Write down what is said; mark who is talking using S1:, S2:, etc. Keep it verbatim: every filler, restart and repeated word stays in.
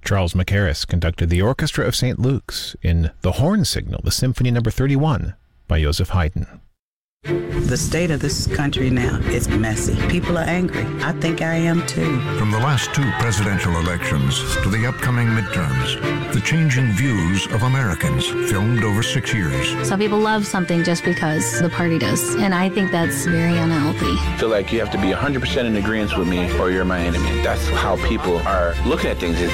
S1: Charles Mackerras conducted the Orchestra of Saint Luke's in The Horn Signal, the Symphony Number thirty-one by Joseph Haydn.
S2: The state of this country now is messy. People are angry. I think I am too.
S3: From the last two presidential elections to the upcoming midterms, the changing views of Americans filmed over six years.
S4: Some people love something just because the party does, and I think that's very unhealthy.
S5: I feel like you have to be one hundred percent in agreement with me or you're my enemy. That's how people are looking at things.